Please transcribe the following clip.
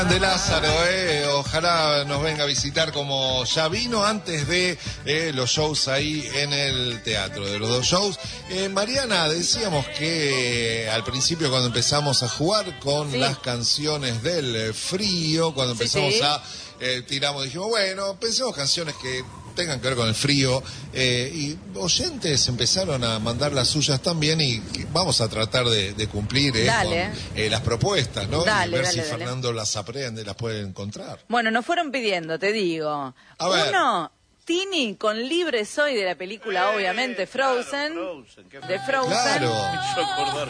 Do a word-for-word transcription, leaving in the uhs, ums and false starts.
De Lázaro, eh, ojalá nos venga a visitar como ya vino antes de eh, los shows ahí en el teatro, de los dos shows. Eh, Mariana, decíamos que eh, al principio cuando empezamos a jugar con sí. las canciones del eh, frío, cuando empezamos sí, sí. a eh, tiramos, dijimos, bueno, pensemos canciones que tengan que ver con el frío, eh, y oyentes empezaron a mandar las suyas también y vamos a tratar de, de cumplir eh, con eh, las propuestas, ¿no? Dale, y ver dale, si dale. Fernando las aprende, las puede encontrar. Bueno, nos fueron pidiendo, te digo. A ver. Uno, Tini con Libre Soy de la película, eh, obviamente, Frozen. Claro, Frozen de Frozen. Claro. Me hizo acordar